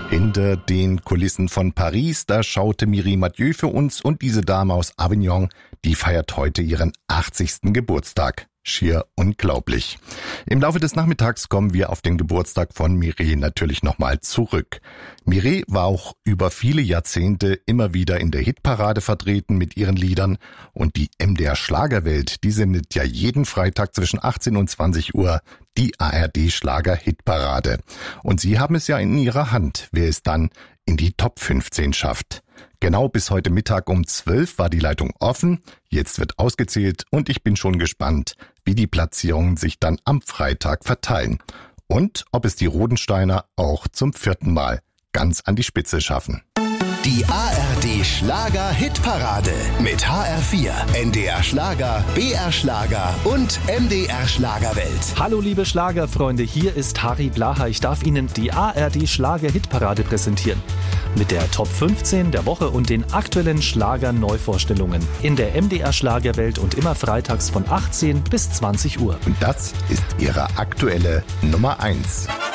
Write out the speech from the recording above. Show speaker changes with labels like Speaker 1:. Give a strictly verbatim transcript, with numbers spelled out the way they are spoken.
Speaker 1: Hinter den Kulissen von Paris, da schaute Mireille Mathieu für uns und diese Dame aus Avignon, die feiert heute ihren achtzigsten Geburtstag. Schier unglaublich. Im Laufe des Nachmittags kommen wir auf den Geburtstag von Mireille natürlich nochmal zurück. Mireille war auch über viele Jahrzehnte immer wieder in der Hitparade vertreten mit ihren Liedern und die M D R Schlagerwelt, die sendet ja jeden Freitag zwischen achtzehn und zwanzig Uhr die A R D Schlager Hitparade. Und Sie haben es ja in Ihrer Hand, wer es dann in die Top fünfzehn schafft. Genau bis heute Mittag um zwölf war die Leitung offen, jetzt wird ausgezählt und ich bin schon gespannt, wie die Platzierungen sich dann am Freitag verteilen. Und ob es die Rodensteiner auch zum vierten Mal ganz an die Spitze schaffen.
Speaker 2: Die A R D Schlager Hitparade mit H R vier, N D R Schlager, B R Schlager und M D R Schlagerwelt.
Speaker 3: Hallo liebe Schlagerfreunde, hier ist Harry Blaha. Ich darf Ihnen die A R D Schlager Hitparade präsentieren. Mit der Top fünfzehn der Woche und den aktuellen Schlager-Neuvorstellungen in der M D R Schlagerwelt und immer freitags von achtzehn bis zwanzig Uhr.
Speaker 1: Und das ist Ihre aktuelle Nummer eins.